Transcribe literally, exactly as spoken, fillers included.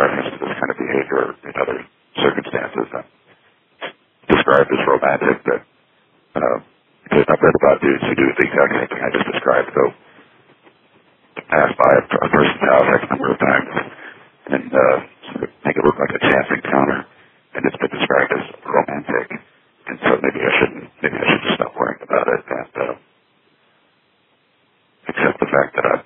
reference to this kind of behavior in other circumstances. I'm described as romantic, but uh, because I've read about dudes who do the exact same thing I just described. Go pass by a, a person's house X number of times and uh, sort of make it look like a chance encounter, and it's been described as romantic. And so maybe I shouldn't, maybe I should just stop worrying about it and uh, accept the fact that I'm